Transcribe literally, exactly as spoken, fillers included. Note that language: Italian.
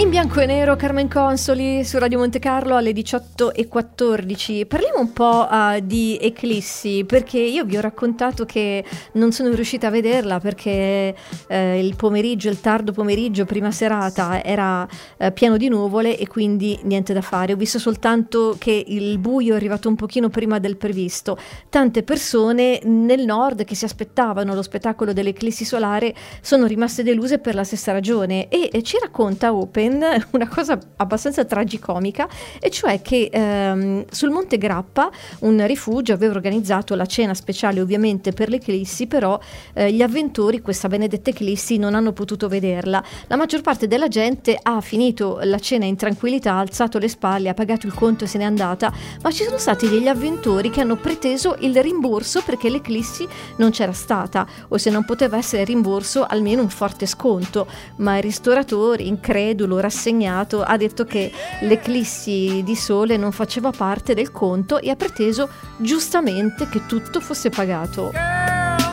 In bianco e nero, Carmen Consoli su Radio Monte Carlo alle diciotto e quattordici. Parliamo un po' uh, di eclissi, perché io vi ho raccontato che non sono riuscita a vederla perché eh, il pomeriggio, il tardo pomeriggio, prima serata era eh, pieno di nuvole e quindi niente da fare. Ho visto soltanto che il buio è arrivato un pochino prima del previsto. Tante persone nel nord che si aspettavano lo spettacolo dell'eclissi solare sono rimaste deluse per la stessa ragione e, e ci racconta Open una cosa abbastanza tragicomica, e cioè che ehm, sul Monte Grappa, un rifugio, aveva organizzato la cena speciale ovviamente per l'eclissi, però eh, gli avventori questa benedetta eclissi non hanno potuto vederla. La maggior parte della gente ha finito la cena in tranquillità, ha alzato le spalle, ha pagato il conto e se n'è andata, ma ci sono stati degli avventori che hanno preteso il rimborso perché l'eclissi non c'era stata, o se non poteva essere rimborso almeno un forte sconto. Ma il ristoratore, incredulo, rassegnato, ha detto che l'eclissi di sole non faceva parte del conto e ha preteso giustamente che tutto fosse pagato.